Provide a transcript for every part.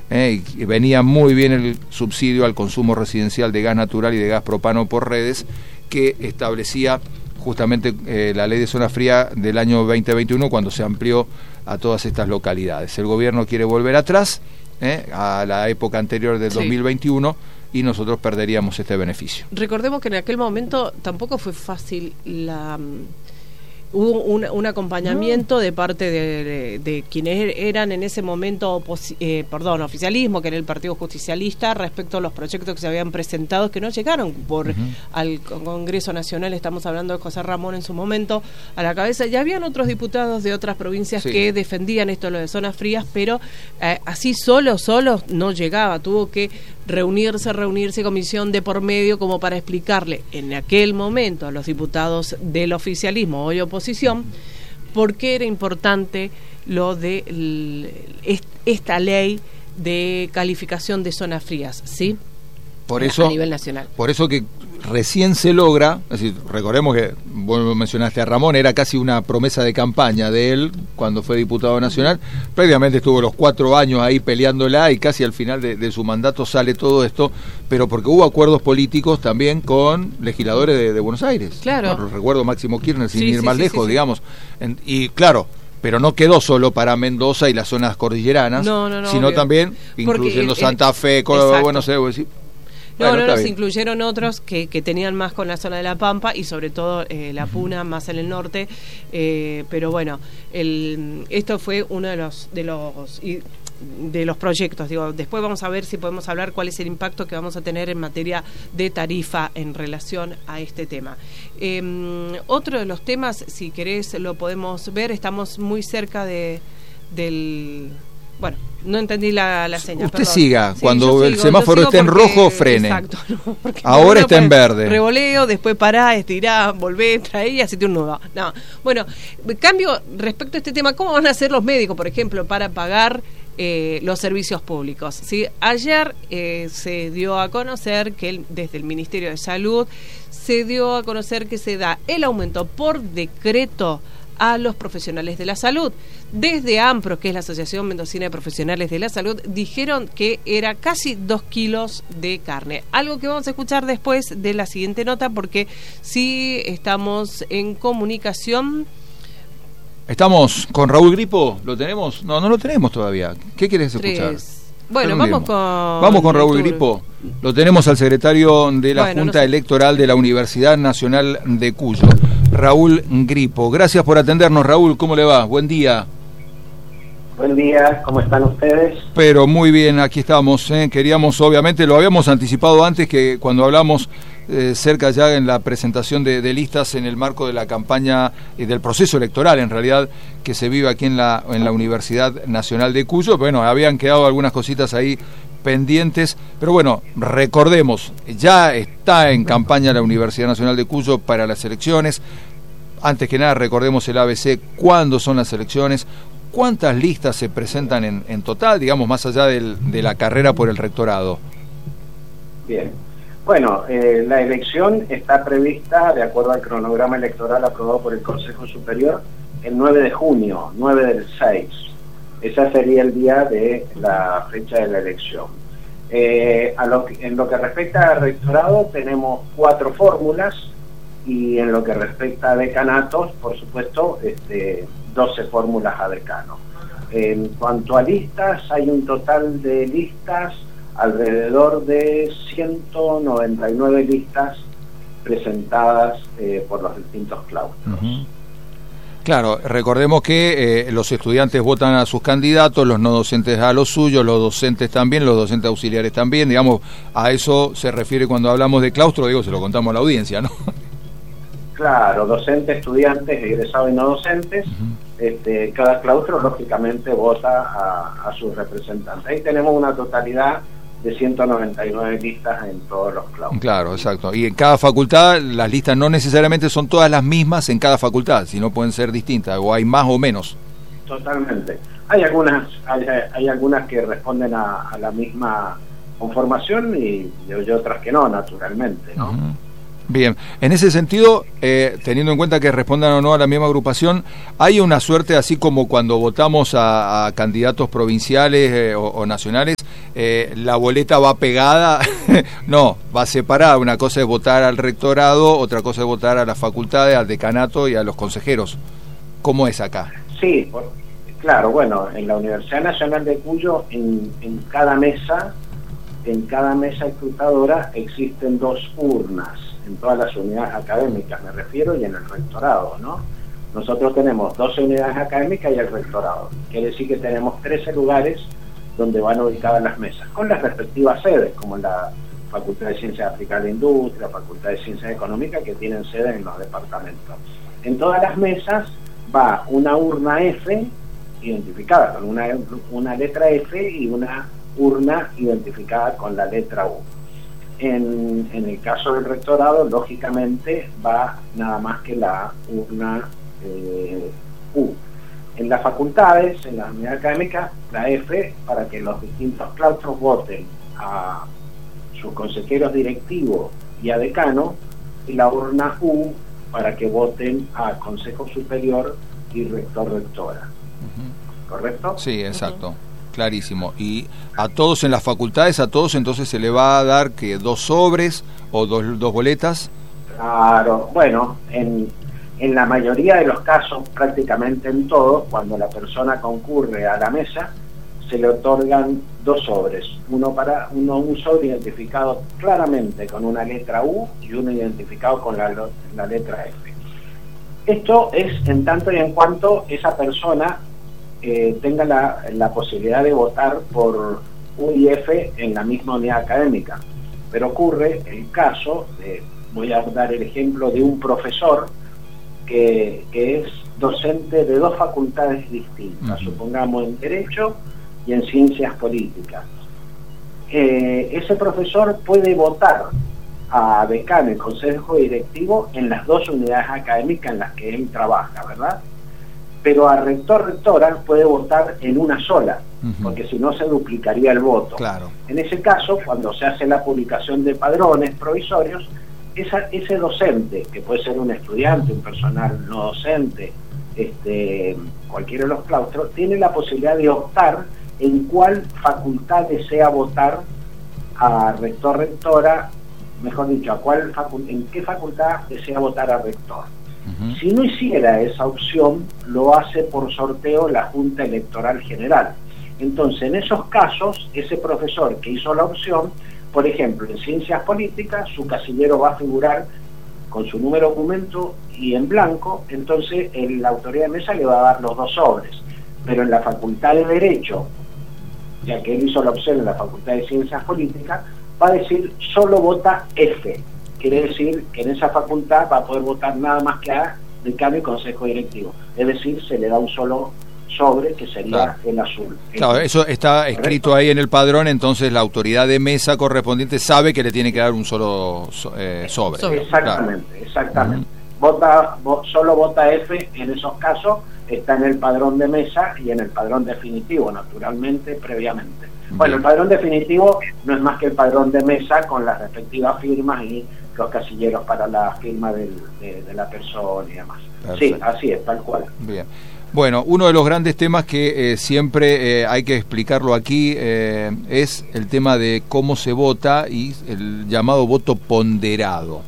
y venía muy bien el subsidio al consumo residencial de gas natural y de gas propano por redes, que establecía justamente la ley de zona fría del año 2021, cuando se amplió a todas estas localidades. El gobierno quiere volver atrás, a la época anterior del 2021, y nosotros perderíamos este beneficio. Recordemos que en aquel momento tampoco fue fácil hubo un acompañamiento de parte de quienes eran en ese momento oficialismo, que era el Partido Justicialista, respecto a los proyectos que se habían presentado, que no llegaron al Congreso Nacional. Estamos hablando de José Ramón en su momento a la cabeza. Ya habían otros diputados de otras provincias que defendían esto, lo de zonas frías, pero así solos no llegaba. Tuvo que reunirse comisión de por medio como para explicarle en aquel momento a los diputados del oficialismo, hoy oposición, por qué era importante lo de esta ley de calificación de zonas frías, ¿sí? Por eso, a nivel nacional. Por eso que recién se logra, es decir, recordemos que vos mencionaste a Ramón, era casi una promesa de campaña de él cuando fue diputado nacional, prácticamente estuvo los 4 años ahí peleándola, y casi al final de su mandato sale todo esto, pero porque hubo acuerdos políticos también con legisladores de Buenos Aires. Claro. Bueno, recuerdo Máximo Kirchner, sin ir más lejos, digamos. Y claro, pero no quedó solo para Mendoza y las zonas cordilleranas, sino obvio, también incluyendo Santa Fe, Córdoba, Buenos Aires. Nos incluyeron otros que tenían más con la zona de La Pampa y sobre todo la Puna, más en el norte, pero bueno, esto fue uno de los proyectos. Digo, después vamos a ver si podemos hablar cuál es el impacto que vamos a tener en materia de tarifa en relación a este tema. Otro de los temas, si querés lo podemos ver, estamos muy cerca del... Bueno, no entendí la señal. Usted siga, cuando el semáforo esté en rojo, frene. Exacto. No, ahora está en verde. Revoleo, después pará, estirá, volvé, trae y hacete un nudo. No. Bueno, cambio respecto a este tema, ¿cómo van a hacer los médicos, por ejemplo, para pagar los servicios públicos? ¿Sí? Ayer se dio a conocer que desde el Ministerio de Salud se dio a conocer que se da el aumento por decreto a los profesionales de la salud. Desde AMPRO, que es la Asociación Mendocina de Profesionales de la Salud, dijeron que era casi 2 kilos de carne. Algo que vamos a escuchar después de la siguiente nota, porque sí estamos en comunicación. Estamos con Raúl Gripo, ¿lo tenemos? No lo tenemos todavía. ¿Qué quieres escuchar? Bueno, vamos con Raúl Gripo. Lo tenemos al secretario de la Junta Electoral de la Universidad Nacional de Cuyo, Raúl Gripo. Gracias por atendernos, Raúl. ¿Cómo le va? Buen día. Buen día, ¿cómo están ustedes? Pero muy bien, aquí estamos. Queríamos, obviamente, lo habíamos anticipado antes, que cuando hablamos cerca ya en la presentación de listas en el marco de la campaña y del proceso electoral, en realidad, que se vive aquí en la Universidad Nacional de Cuyo. Bueno, habían quedado algunas cositas ahí pendientes, pero bueno, recordemos, ya está en campaña la Universidad Nacional de Cuyo para las elecciones. Antes que nada, recordemos el ABC, cuándo son las elecciones, cuántas listas se presentan en total, digamos, más allá de la carrera por el rectorado. Bien. Bueno, la elección está prevista, de acuerdo al cronograma electoral aprobado por el Consejo Superior, el 9 de junio, 9 del 6. Ese sería el día de la fecha de la elección. En lo que respecta al rectorado, tenemos 4 fórmulas, y en lo que respecta a decanatos, por supuesto, 12 fórmulas a decano. En cuanto a listas, hay un total de listas, alrededor de 199 listas presentadas por los distintos claustros. Uh-huh. Claro, recordemos que los estudiantes votan a sus candidatos, los no docentes a los suyos, los docentes también, los docentes auxiliares también, digamos, a eso se refiere cuando hablamos de claustro, digo, se lo contamos a la audiencia, ¿no? Claro, docentes, estudiantes, egresados y no docentes. Uh-huh. Cada claustro lógicamente vota a sus representantes. Ahí tenemos una totalidad de 199 listas en todos los claustros. Claro, exacto. Y en cada facultad las listas no necesariamente son todas las mismas en cada facultad, sino pueden ser distintas, o hay más o menos. Totalmente. Hay algunas que responden a la misma conformación y otras que no, naturalmente, ¿no? Uh-huh. Bien, en ese sentido, teniendo en cuenta que respondan o no a la misma agrupación, ¿hay una suerte, así como cuando votamos a candidatos provinciales o nacionales, la boleta va pegada, no, va separada. Una cosa es votar al rectorado, otra cosa es votar a las facultades, al decanato y a los consejeros. ¿Cómo es acá? Sí, claro, bueno, en la Universidad Nacional de Cuyo, en cada mesa escrutadora existen 2 urnas, en todas las unidades académicas me refiero, y en el rectorado, ¿no? Nosotros tenemos 12 unidades académicas y el rectorado. Quiere decir que tenemos 13 lugares donde van ubicadas las mesas, con las respectivas sedes, como la Facultad de Ciencias Aplicadas a la Industria, la Facultad de Ciencias Económicas, que tienen sede en los departamentos. En todas las mesas va una urna F, identificada con una letra F, y una urna identificada con la letra U. En el caso del rectorado, lógicamente, va nada más que la urna U. En las facultades, en las unidades académicas, la F, para que los distintos claustros voten a sus consejeros directivos y a decano, y la urna U para que voten a consejo superior y rector-rectora. ¿Correcto? Sí, exacto. Clarísimo. Y a todos en las facultades, a todos entonces se le va a dar que 2 sobres o dos boletas. Claro, bueno, en la mayoría de los casos, prácticamente en todos, cuando la persona concurre a la mesa, se le otorgan 2 sobres, un sobre identificado claramente con una letra U y uno identificado con la letra F. Esto es en tanto y en cuanto esa persona tenga la posibilidad de votar por U y F en la misma unidad académica. Pero ocurre el caso voy a dar el ejemplo de un profesor que es docente de 2 facultades distintas, supongamos en Derecho y en Ciencias Políticas. Ese profesor puede votar a decano y consejo directivo en las 2 unidades académicas en las que él trabaja, ¿verdad? Pero a rector-rectora puede votar en una sola, porque si no se duplicaría el voto. Claro. En ese caso, cuando se hace la publicación de padrones provisorios, ese docente, que puede ser un estudiante, un personal no docente, cualquiera de los claustros, tiene la posibilidad de optar en cuál facultad desea votar a rector-rectora, mejor dicho, en qué facultad desea votar a rector. Si no hiciera esa opción, lo hace por sorteo la Junta Electoral General. Entonces, en esos casos, ese profesor que hizo la opción, por ejemplo, en Ciencias Políticas, su casillero va a figurar con su número de documento y en blanco, entonces la autoridad de mesa le va a dar los 2 sobres. Pero en la Facultad de Derecho, ya que él hizo la opción en la Facultad de Ciencias Políticas, va a decir solo vota F. Quiere decir que en esa facultad va a poder votar nada más que a decano y consejo directivo. Es decir, se le da un solo sobre, que sería el azul. Claro, eso está escrito ahí en el padrón, entonces la autoridad de mesa correspondiente sabe que le tiene que dar un solo sobre. Exactamente, exactamente. Solo vota F en esos casos, está en el padrón de mesa y en el padrón definitivo, naturalmente, previamente. Bueno, el padrón definitivo no es más que el padrón de mesa con las respectivas firmas y los casilleros para la firma de la persona y demás. Perfecto. Sí, así es, tal cual. Bien. Bueno, uno de los grandes temas que siempre hay que explicarlo aquí es el tema de cómo se vota y el llamado voto ponderado.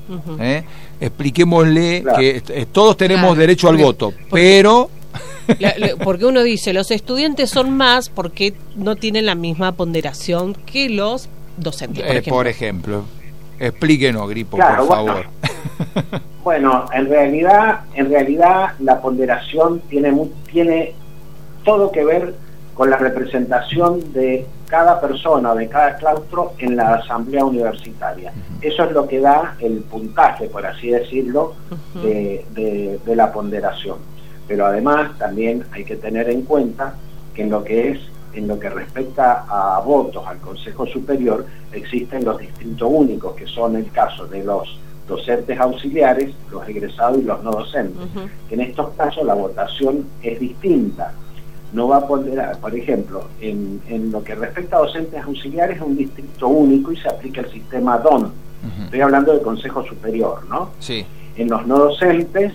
Expliquémosle que todos tenemos derecho al voto, pero... Porque uno dice, los estudiantes son más porque no tienen la misma ponderación que los docentes, por ejemplo. Explíquenos, Gripo, por favor. Bueno, en realidad la ponderación tiene todo que ver con la representación de cada persona, de cada claustro en la asamblea universitaria. Eso es lo que da el puntaje, por así decirlo, de la ponderación. Pero además también hay que tener en cuenta que en lo que respecta a votos al Consejo Superior, existen los distritos únicos, que son el caso de los docentes auxiliares, los egresados y los no docentes. En estos casos la votación es distinta. No va a ponderar, por ejemplo, en lo que respecta a docentes auxiliares, es un distrito único y se aplica el sistema DON. Estoy hablando del Consejo Superior, ¿no? Sí. En los no docentes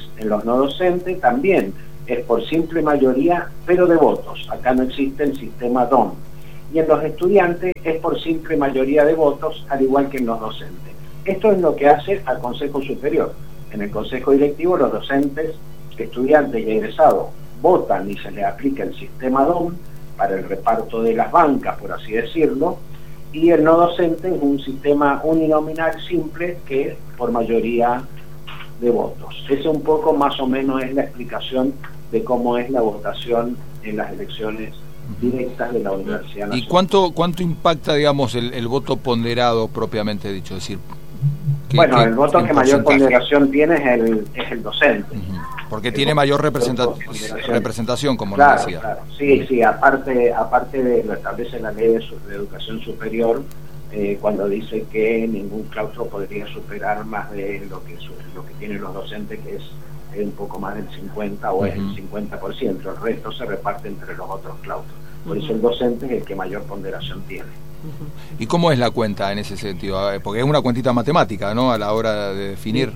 también es por simple mayoría, pero de votos. Acá no existe el sistema DON. y en los estudiantes es por simple mayoría de votos, al igual que en los docentes. Esto es lo que hace al Consejo Superior. En el Consejo Directivo los docentes, estudiantes y egresados votan y se les aplica el sistema DOM para el reparto de las bancas, por así decirlo, y el no docente es un sistema uninominal simple que es por mayoría de votos. Ese un poco más o menos es la explicación de cómo es la votación en las elecciones directas de la Universidad Nacional. ¿Y cuánto impacta, digamos, el voto ponderado propiamente dicho? Es decir, bueno, el voto que mayor ponderación tiene es el docente. Porque tiene mayor representación, como claro, nos decía. Claro. Sí, aparte de lo establece la ley de educación superior, cuando dice que ningún claustro podría superar más de lo que tienen los docentes, que es un poco más del 50 o es el 50%, el resto se reparte entre los otros claustros. Por eso el docente es el que mayor ponderación tiene. ¿Y cómo es la cuenta en ese sentido? Porque es una cuentita matemática, ¿no? A la hora de definir.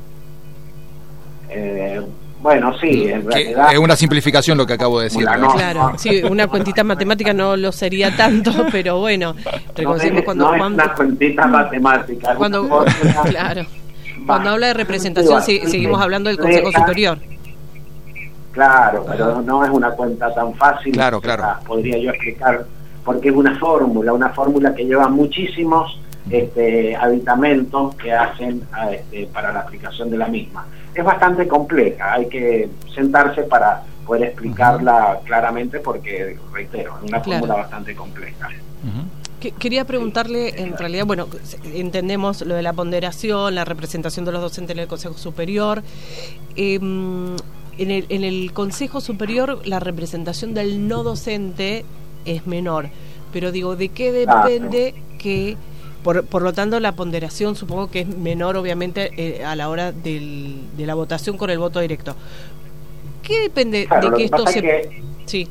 Bueno, sí, en realidad... Es una simplificación lo que acabo de decir. Claro, sí, una cuentita matemática no lo sería tanto, pero bueno, reconocemos cuando... No es una cuentita matemática. Claro. Cuando habla de representación, seguimos hablando del Consejo Superior. Claro, pero no es una cuenta tan fácil. Claro. Podría yo explicar, porque es una fórmula que lleva muchísimos aditamentos que hacen para la aplicación de la misma. Es bastante compleja, hay que sentarse para poder explicarla claramente porque, reitero, es una fórmula bastante compleja. Quería preguntarle, en realidad, bueno, entendemos lo de la ponderación, la representación de los docentes en el Consejo Superior. En el Consejo Superior la representación del no docente es menor, pero digo, ¿de qué depende que, por lo tanto, la ponderación supongo que es menor, obviamente, a la hora de la votación con el voto directo? ¿Qué depende de que esto se... Sí.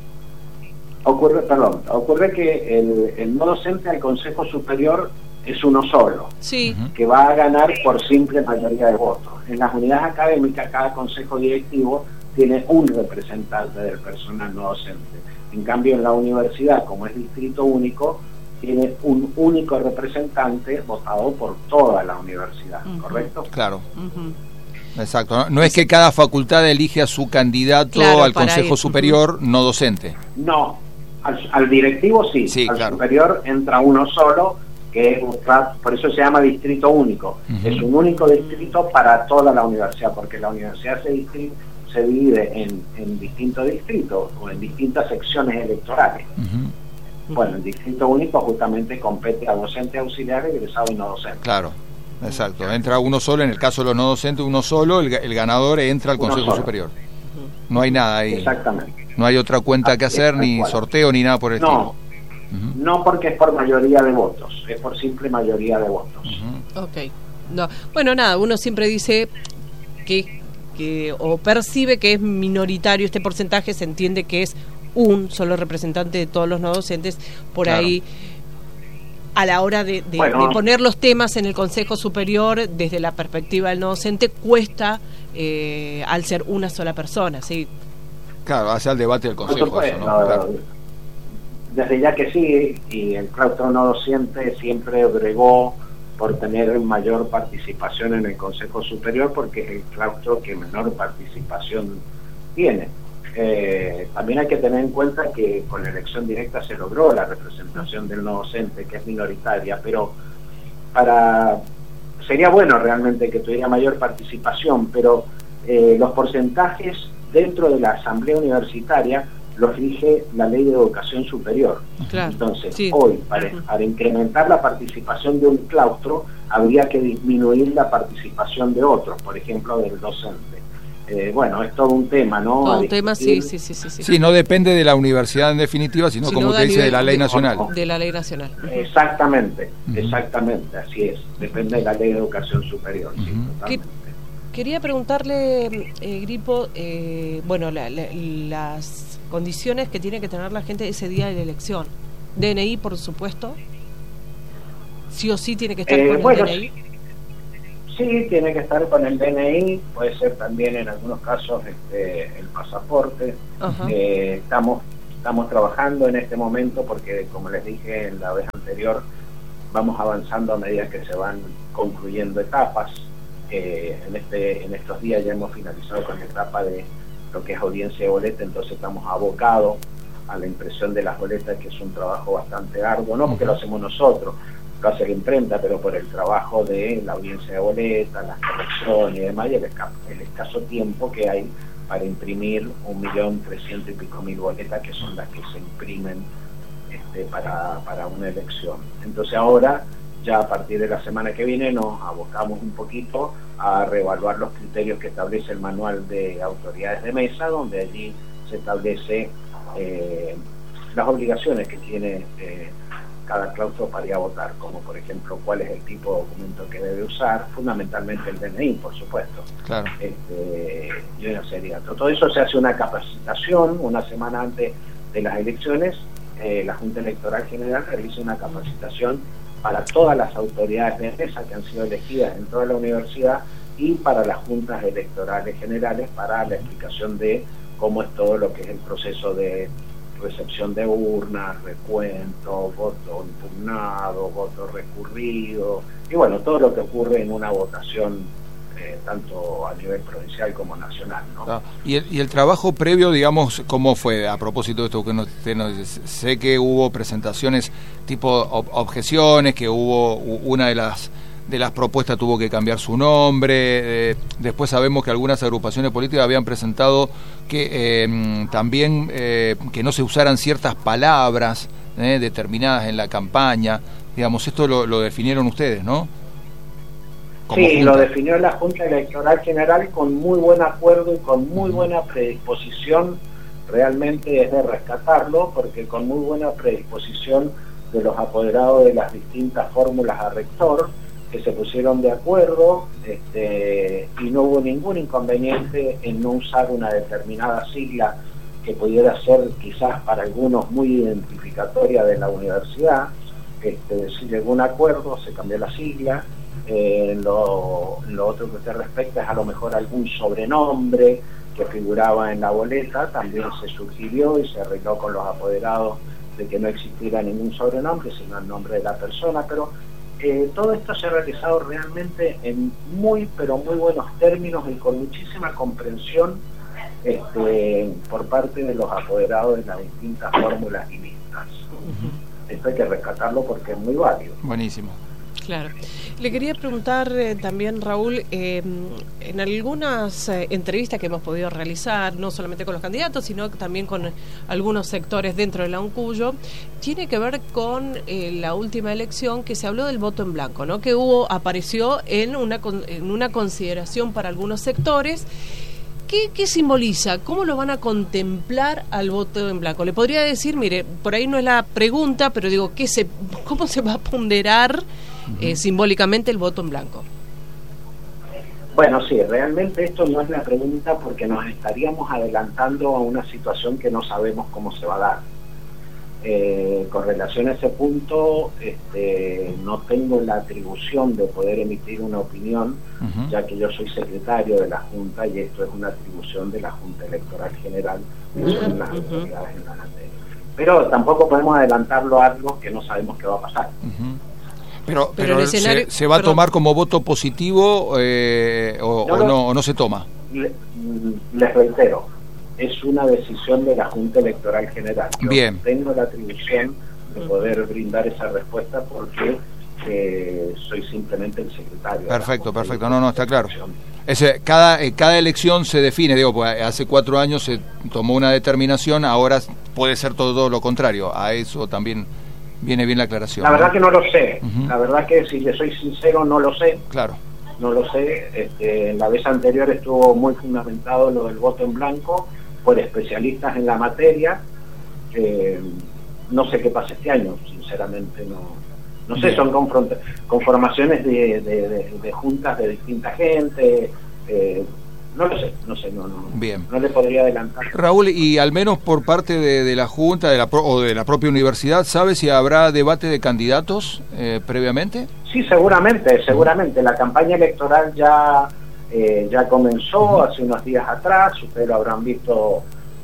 Ocurre que el no docente al Consejo Superior es uno solo, que va a ganar por simple mayoría de votos. En las unidades académicas, cada consejo directivo tiene un representante del personal no docente. En cambio, en la universidad, como es distrito único, tiene un único representante votado por toda la universidad, ¿correcto? Claro. Exacto. No es que cada facultad elige a su candidato al Consejo Superior no docente. No. Al directivo sí, al superior entra uno solo, que es por eso se llama distrito único. Es un único distrito para toda la universidad, porque la universidad se divide en distintos distritos o en distintas secciones electorales. Bueno, el distrito único justamente compete a docente auxiliar, egresado y no docente. Claro, exacto. Entra uno solo, en el caso de los no docentes, uno solo, el ganador entra al Consejo Superior. No hay nada ahí. Exactamente. No hay otra cuenta que hacer, ni sorteo, ni nada por el estilo. No, porque es por mayoría de votos, es por simple mayoría de votos. Ok. No. Bueno, nada, uno siempre dice que o percibe que es minoritario este porcentaje, se entiende que es un solo representante de todos los no docentes, por ahí a la hora de poner los temas en el Consejo Superior desde la perspectiva del no docente cuesta al ser una sola persona, ¿sí? Claro, hacia el debate del Consejo. Desde ya que sí, y el claustro no docente siempre bregó por tener mayor participación en el Consejo Superior, porque es el claustro que menor participación tiene. También hay que tener en cuenta que con la elección directa se logró la representación del no docente, que es minoritaria, pero sería bueno realmente que tuviera mayor participación, pero los porcentajes dentro de la asamblea universitaria los rige la ley de educación superior. Entonces, hoy, para incrementar la participación de un claustro, habría que disminuir la participación de otros, por ejemplo, del docente. Bueno, es todo un tema, ¿no? Todo un tema, sí. Sí, no depende de la universidad en definitiva, sino como usted dice, de la ley nacional. De la ley nacional. Exactamente, así es. Depende de la ley de educación superior. Quería preguntarle, Gripo, las condiciones que tiene que tener la gente ese día de la elección. DNI, por supuesto. Sí o sí tiene que estar con el DNI. Sí, tiene que estar con el DNI, puede ser también en algunos casos el pasaporte. Estamos trabajando en este momento porque, como les dije en la vez anterior, vamos avanzando a medida que se van concluyendo etapas. En estos días ya hemos finalizado con la etapa de lo que es audiencia de boleta, entonces estamos abocados a la impresión de las boletas, que es un trabajo bastante arduo, no porque lo hacemos nosotros, lo hace la imprenta, pero por el trabajo de la audiencia de boleta, las correcciones y demás, y el escaso tiempo que hay para imprimir 1.300.000 y pico boletas, que son las que se imprimen para una elección. Entonces ahora, ya a partir de la semana que viene, nos abocamos un poquito a reevaluar los criterios que establece el manual de autoridades de mesa, donde allí se establece las obligaciones que tiene cada claustro para ir a votar, como por ejemplo cuál es el tipo de documento que debe usar, fundamentalmente el DNI, por supuesto. Claro. Y una serie de otros. Todo eso se hace una capacitación una semana antes de las elecciones. La Junta Electoral General realiza una capacitación para todas las autoridades de mesa que han sido elegidas en toda la universidad y para las juntas electorales generales, para la explicación de cómo es todo lo que es el proceso de recepción de urnas, recuento, voto impugnado, voto recurrido, y bueno, todo lo que ocurre en una votación tanto a nivel provincial como nacional, ¿no? Ah, y el trabajo previo, digamos, ¿cómo fue? A propósito de esto que sé que hubo presentaciones tipo objeciones, que hubo una de las propuestas tuvo que cambiar su nombre, después sabemos que algunas agrupaciones políticas habían presentado que también que no se usaran ciertas palabras determinadas en la campaña, digamos, esto lo definieron ustedes, ¿no? Sí, junta. Lo definió la Junta Electoral General con muy buen acuerdo y con muy buena predisposición. Realmente es de rescatarlo, porque con muy buena predisposición de los apoderados de las distintas fórmulas a rector, que se pusieron de acuerdo, y no hubo ningún inconveniente en no usar una determinada sigla que pudiera ser quizás para algunos muy identificatoria de la universidad. Si llegó un acuerdo, se cambió la sigla. Lo otro que usted respecta es a lo mejor algún sobrenombre que figuraba en la boleta, también se sugirió y se arregló con los apoderados de que no existiera ningún sobrenombre, sino el nombre de la persona, pero todo esto se ha realizado realmente en muy, pero muy buenos términos y con muchísima comprensión por parte de los apoderados de las distintas fórmulas y listas. Esto hay que rescatarlo porque es muy válido. Buenísimo. Claro. Le quería preguntar también, Raúl, en algunas entrevistas que hemos podido realizar, no solamente con los candidatos, sino también con algunos sectores dentro de la UNCUYO, tiene que ver con la última elección, que se habló del voto en blanco, ¿no? Que apareció en una consideración para algunos sectores. ¿Qué simboliza? ¿Cómo lo van a contemplar al voto en blanco? Le podría decir, mire, por ahí no es la pregunta, pero digo, ¿cómo se va a ponderar simbólicamente el voto en blanco? Bueno, sí, realmente esto no es la pregunta, porque nos estaríamos adelantando a una situación que no sabemos cómo se va a dar. Con relación a ese punto, no tengo la atribución de poder emitir una opinión, ya que yo soy secretario de la Junta y esto es una atribución de la Junta Electoral General, que son las autoridades en la materia. Pero tampoco podemos adelantarlo a algo que no sabemos qué va a pasar. Pero ¿se va a tomar como voto positivo o no se toma? Les reitero, es una decisión de la Junta Electoral General. Yo Bien. Tengo la atribución de poder brindar esa respuesta porque soy simplemente el secretario. Perfecto, no, está claro. Cada elección se define, pues hace 4 años se tomó una determinación, ahora puede ser todo lo contrario. A eso también viene bien la aclaración. La verdad que no lo sé. La verdad que, si le soy sincero, no lo sé. Claro. No lo sé. En la vez anterior estuvo muy fundamentado lo del voto en blanco por especialistas en la materia. No sé qué pasa este año, sinceramente no sé. Son conformaciones de juntas de distinta gente. No lo sé, no. Bien. No le podría adelantar. Raúl, y al menos por parte de la Junta o de la propia universidad, ¿sabe si habrá debate de candidatos previamente? Sí, seguramente. La campaña electoral ya comenzó hace unos días atrás. Ustedes lo habrán visto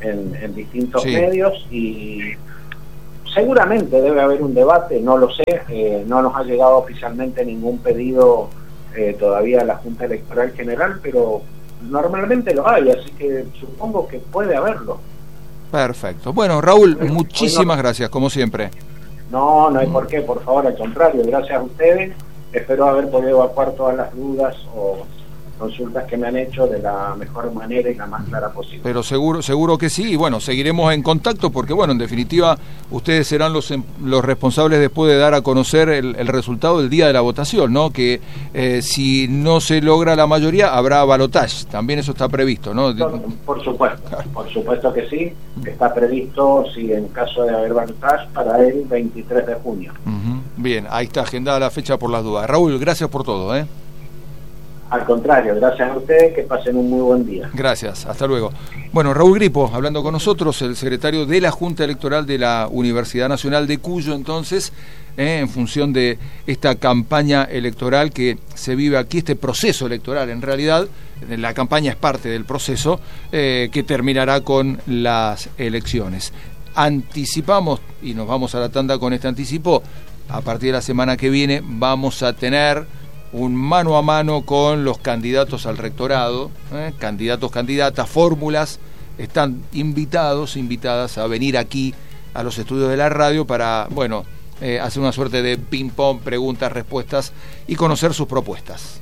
en distintos medios, y seguramente debe haber un debate, no lo sé, no nos ha llegado oficialmente ningún pedido todavía a la Junta Electoral General, pero normalmente lo hay, así que supongo que puede haberlo. Perfecto. Bueno, Raúl, muchísimas gracias, como siempre. No hay por qué, por favor, al contrario, gracias a ustedes. Espero haber podido evacuar todas las dudas o consultas que me han hecho de la mejor manera y la más clara posible. Pero seguro que sí, y bueno, seguiremos en contacto porque, bueno, en definitiva, ustedes serán los responsables después de dar a conocer el resultado del día de la votación, ¿no? Que si no se logra la mayoría, habrá balotaje, también eso está previsto, ¿no? Por supuesto que sí, está previsto, si en caso de haber balotaje, para el 23 de junio. Bien, ahí está agendada la fecha por las dudas. Raúl, gracias por todo, ¿eh? Al contrario, gracias a ustedes, que pasen un muy buen día. Gracias, hasta luego. Bueno, Raúl Gripo, hablando con nosotros, el secretario de la Junta Electoral de la Universidad Nacional de Cuyo, entonces, en función de esta campaña electoral que se vive aquí, este proceso electoral, en realidad, la campaña es parte del proceso, que terminará con las elecciones. Anticipamos, y nos vamos a la tanda con este anticipo, a partir de la semana que viene vamos a tener un mano a mano con los candidatos al rectorado, candidatas, fórmulas, están invitadas a venir aquí a los estudios de la radio para, bueno, hacer una suerte de ping-pong, preguntas, respuestas y conocer sus propuestas.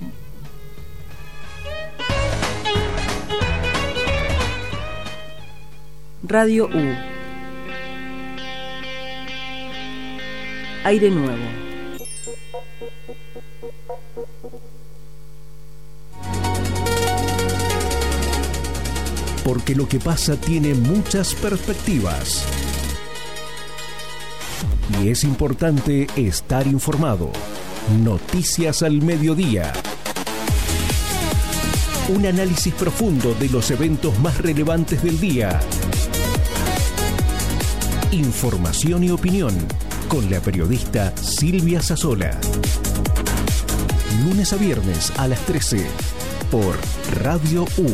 Radio U. Aire nuevo. Porque lo que pasa tiene muchas perspectivas. Y es importante estar informado. Noticias al mediodía. Un análisis profundo de los eventos más relevantes del día. Información y opinión con la periodista Silvia Sassola. Lunes a viernes a las 13 por Radio U.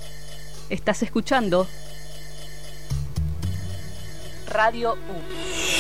Estás escuchando Radio U.